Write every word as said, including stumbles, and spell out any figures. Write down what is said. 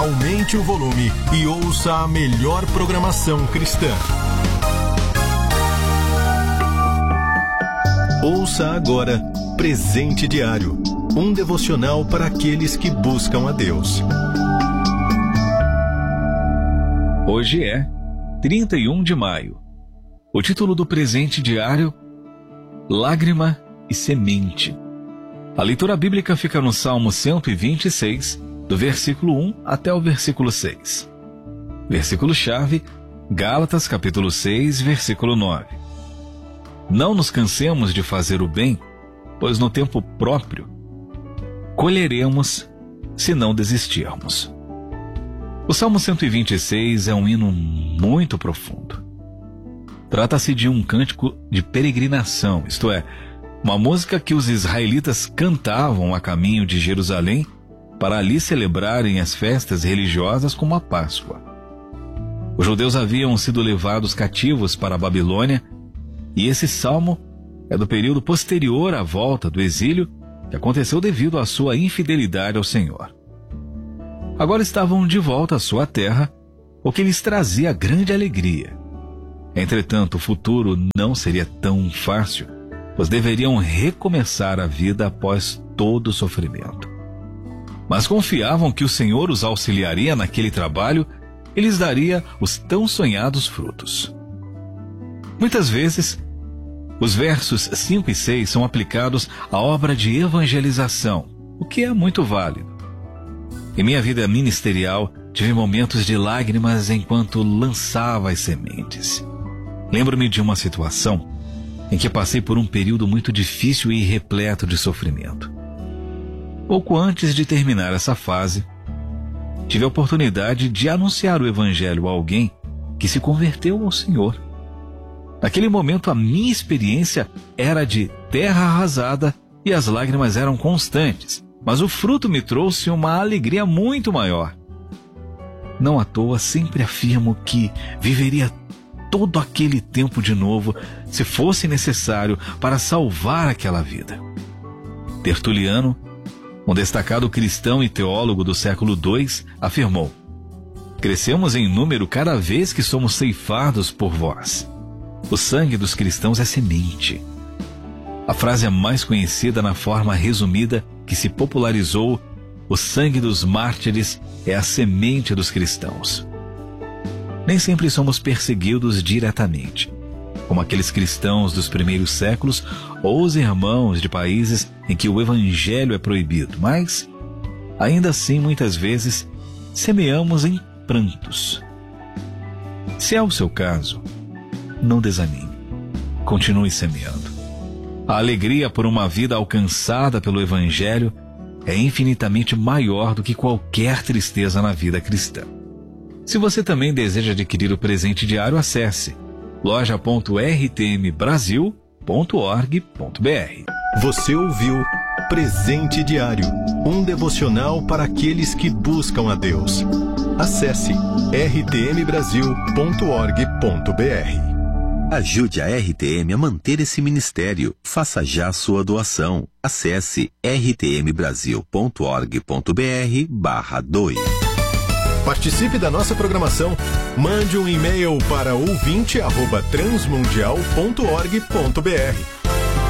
aumente o volume e ouça a melhor programação cristã. Ouça agora Presente Diário, um devocional para aqueles que buscam a Deus. Hoje é trinta e um de maio. O título do Presente Diário: Lágrima e Semente. A leitura bíblica fica no Salmo cento e vinte e seis, do versículo um até o versículo seis. Versículo-chave, Gálatas capítulo seis, versículo nove. Não nos cansemos de fazer o bem, pois no tempo próprio colheremos se não desistirmos. O Salmo cento e vinte e seis é um hino muito profundo. Trata-se de um cântico de peregrinação, isto é, uma música que os israelitas cantavam a caminho de Jerusalém para ali celebrarem as festas religiosas como a Páscoa. Os judeus haviam sido levados cativos para a Babilônia e esse salmo é do período posterior à volta do exílio, que aconteceu devido à sua infidelidade ao Senhor. Agora estavam de volta à sua terra, o que lhes trazia grande alegria. Entretanto, o futuro não seria tão fácil, pois deveriam recomeçar a vida após todo o sofrimento. Mas confiavam que o Senhor os auxiliaria naquele trabalho e lhes daria os tão sonhados frutos. Muitas vezes, os versos cinco e seis são aplicados à obra de evangelização, o que é muito válido. Em minha vida ministerial, tive momentos de lágrimas enquanto lançava as sementes. Lembro-me de uma situação em que passei por um período muito difícil e repleto de sofrimento. Pouco antes de terminar essa fase, tive a oportunidade de anunciar o Evangelho a alguém que se converteu ao Senhor. Naquele momento, a minha experiência era de terra arrasada e as lágrimas eram constantes, mas o fruto me trouxe uma alegria muito maior. Não à toa, sempre afirmo que viveria todo aquele tempo de novo, se fosse necessário, para salvar aquela vida. Tertuliano, um destacado cristão e teólogo do século dois, afirmou: crescemos em número cada vez que somos ceifados por vós. O sangue dos cristãos é semente. A frase é mais conhecida na forma resumida que se popularizou: o sangue dos mártires é a semente dos cristãos. Nem sempre somos perseguidos diretamente, como aqueles cristãos dos primeiros séculos ou os irmãos de países em que o evangelho é proibido, mas, ainda assim, muitas vezes, semeamos em prantos. Se é o seu caso, não desanime. Continue semeando. A alegria por uma vida alcançada pelo evangelho é infinitamente maior do que qualquer tristeza na vida cristã. Se você também deseja adquirir o presente diário, acesse loja ponto r t m brasil ponto org ponto b r. Você ouviu Presente Diário, um devocional para aqueles que buscam a Deus. Acesse r t m brasil ponto org ponto b r. Ajude a R T M a manter esse ministério. Faça já sua doação. Acesse r t m brasil ponto org ponto b r barra doe. Participe da nossa programação. Mande um e-mail para ouvinte arroba transmundial ponto org ponto b r.